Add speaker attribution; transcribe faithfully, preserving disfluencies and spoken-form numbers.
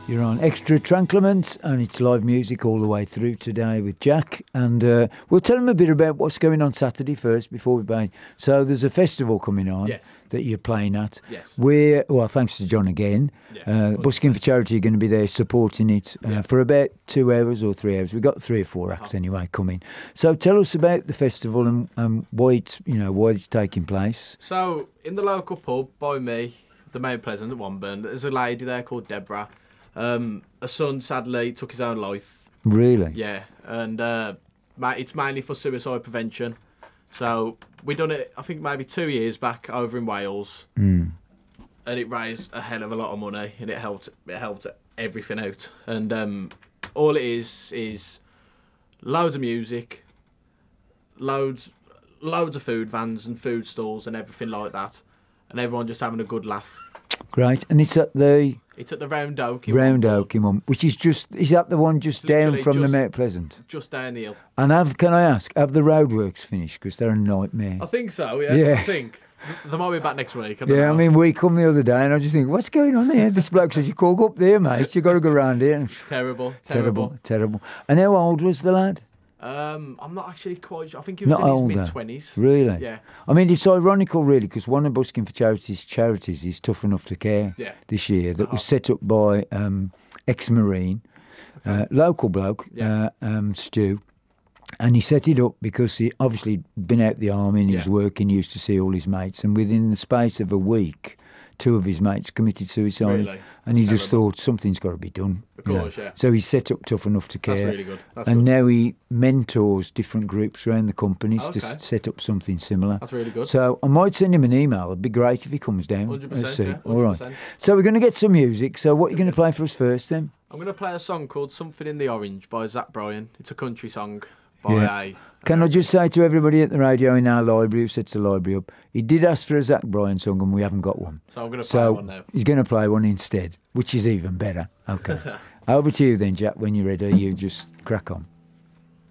Speaker 1: You're on Extra Tranclement, and it's live music all the way through today with Jack. And uh, we'll tell him a bit about what's going on Saturday first before we play. So there's a festival coming on
Speaker 2: yes.
Speaker 1: that you're playing at.
Speaker 2: Yes.
Speaker 1: We're, well, thanks to John again.
Speaker 2: Yes,
Speaker 1: uh, Busking for Charity are going to be there supporting it uh,
Speaker 2: yeah.
Speaker 1: for about two hours or three hours. We've got three or four acts
Speaker 2: oh.
Speaker 1: anyway coming. So tell us about the festival and um, why it's, you know, why it's taking place.
Speaker 2: So in the local pub by me, the Mount Pleasant at Womburn, there's a lady there called Deborah. Um, a son sadly took his own life.
Speaker 1: Really?
Speaker 2: Yeah, and uh, it's mainly for suicide prevention. So we done it, I think maybe two years back over in Wales,
Speaker 1: mm.
Speaker 2: and it raised a hell of a lot of money, and it helped. It helped everything out. And um, all it is is loads of music, loads, loads of food vans and food stalls and everything like that, and everyone just having a good laugh.
Speaker 1: Great, and it's at the.
Speaker 2: It's at the Round Oak. In
Speaker 1: Round Oak in one, which is just, is that the one just down
Speaker 2: Literally
Speaker 1: from
Speaker 2: just,
Speaker 1: the Mount Pleasant?
Speaker 2: Just down the hill.
Speaker 1: And have, can I ask, have the roadworks finished? Because they're a nightmare.
Speaker 2: I think so, yeah.
Speaker 1: Yeah.
Speaker 2: I think. They might be back next week. I don't
Speaker 1: yeah,
Speaker 2: know.
Speaker 1: I mean, we come the other day and I just think, what's going on here? This bloke says, you can't go up there, mate. you got to go round here.
Speaker 2: Terrible, terrible.
Speaker 1: Terrible, terrible. And how old was the lad?
Speaker 2: Um, I'm not actually quite sure. I think he was
Speaker 1: Not
Speaker 2: in his
Speaker 1: older.
Speaker 2: mid-twenties.
Speaker 1: Really?
Speaker 2: Yeah.
Speaker 1: I mean, it's ironical, really, because one of Busking for Charity's charities is Tough Enough to Care
Speaker 2: Yeah.
Speaker 1: this year, that
Speaker 2: Uh-huh.
Speaker 1: was set up by um, ex-Marine,
Speaker 2: Okay.
Speaker 1: uh, local bloke,
Speaker 2: Yeah.
Speaker 1: uh, um, Stu. And he set it up because he obviously been out the army and he
Speaker 2: Yeah.
Speaker 1: was working, used to see all his mates. And within the space of a week, two of his mates committed suicide.
Speaker 2: Really?
Speaker 1: And he
Speaker 2: That's
Speaker 1: just
Speaker 2: terrible.
Speaker 1: thought something's got to be done.
Speaker 2: Of
Speaker 1: you know.
Speaker 2: course, yeah.
Speaker 1: So he set up Tough Enough to Care.
Speaker 2: That's really good. That's
Speaker 1: and
Speaker 2: good.
Speaker 1: now he mentors different groups around the companies to
Speaker 2: Okay.
Speaker 1: s- set up something similar.
Speaker 2: That's really good.
Speaker 1: So I might send him an email. It'd be great if he comes down.
Speaker 2: one hundred
Speaker 1: Let's see.
Speaker 2: percent, yeah.
Speaker 1: All right.
Speaker 2: one hundred percent.
Speaker 1: So we're going to get some music. So what are you going to play for us first then?
Speaker 2: I'm going to play a song called Something in the Orange by Zach Bryan. It's a country song by
Speaker 1: Yeah.
Speaker 2: a...
Speaker 1: Can I just say to everybody at the radio in our library who sets the library up, he did ask for a Zach Bryan song and we haven't got one.
Speaker 2: So I'm going to play
Speaker 1: So
Speaker 2: one now.
Speaker 1: he's going to play one instead, which is even better. Okay. Over to you then, Jack. When you're ready, you just crack on.